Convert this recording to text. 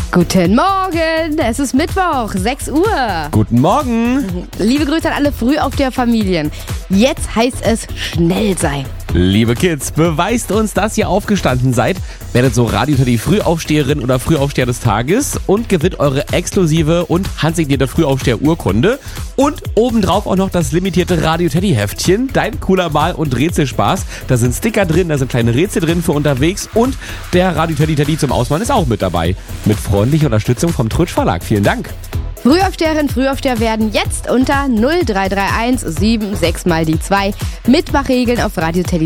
Guten Morgen, es ist Mittwoch, 6 Uhr. Guten Morgen. Liebe Grüße an alle Frühaufsteher-Familien. Jetzt heißt es schnell sein. Liebe Kids, beweist uns, dass ihr aufgestanden seid, werdet so Radio Teddy Frühaufsteherin oder Frühaufsteher des Tages und gewinnt eure exklusive und handsignierte Frühaufsteher-Urkunde und obendrauf auch noch das limitierte Radio Teddy Heftchen, dein cooler Mal- und Rätselspaß. Da sind Sticker drin, da sind kleine Rätsel drin für unterwegs und der Radio Teddy zum Ausmalen ist auch mit dabei. Mit freundlicher Unterstützung vom Trutsch Verlag. Vielen Dank. Frühaufsteherin, Frühaufsteher werden jetzt unter 0331 76 mal die 2 Mitmachregeln auf radioteddy.de.